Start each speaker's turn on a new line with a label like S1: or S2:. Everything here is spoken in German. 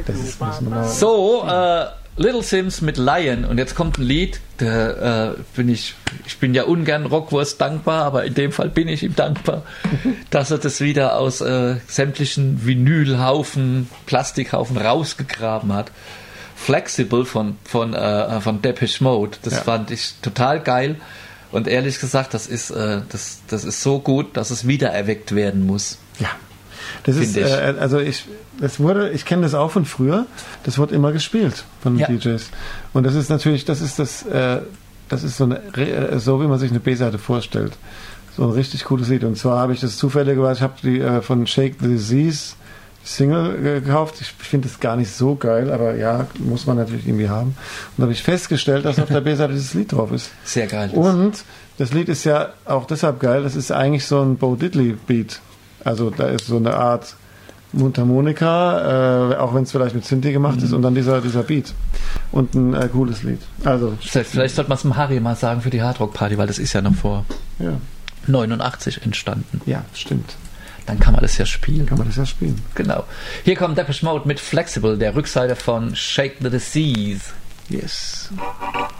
S1: Das ist, muss man
S2: So, Little Sims mit Lion. Und jetzt kommt ein Lied, da ich bin ja ungern Rockwurst dankbar, aber in dem Fall bin ich ihm dankbar, dass er das wieder aus sämtlichen Vinylhaufen, Plastikhaufen rausgegraben hat. Flexible von Depeche Mode. Das fand ich total geil. Und ehrlich gesagt, das ist so gut, dass es wiedererweckt werden muss.
S1: Ja. Das ist, ich kenne das auch von früher. Das wurde immer gespielt von DJs. Und das ist natürlich, das ist so wie man sich eine B-Seite vorstellt. So ein richtig cooles Lied. Und zwar habe ich das zufälligerweise, ich habe die von Shake the Disease Single gekauft. Ich finde das gar nicht so geil, aber ja, muss man natürlich irgendwie haben. Und da habe ich festgestellt, dass auf der B-Seite dieses Lied drauf ist.
S2: Sehr geil.
S1: Und das Lied ist ja auch deshalb geil, das ist eigentlich so ein Bo Diddley Beat. Also da ist so eine Art Mundharmonika, auch wenn es vielleicht mit Synthie gemacht ist, und dann dieser Beat. Und ein cooles Lied. Also
S2: vielleicht sollte man es dem Harry mal sagen für die Hardrock-Party, weil das ist ja noch vor 89 entstanden.
S1: Ja, stimmt.
S2: Dann kann man das ja spielen.
S1: Genau.
S2: Hier kommt Depeche Mode mit Flexible, der Rückseite von Shake the Disease.
S1: Yes.